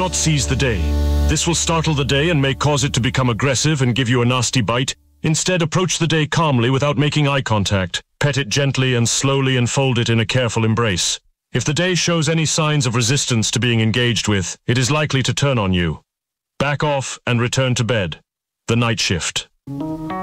not seize the day. This will startle the day and may cause it to become aggressive and give you a nasty bite. Instead, approach the day calmly without making eye contact. Pet it gently and slowly and fold it in a careful embrace. If the day shows any signs of resistance to being engaged with, it is likely to turn on you. Back off and return to bed. The night shift.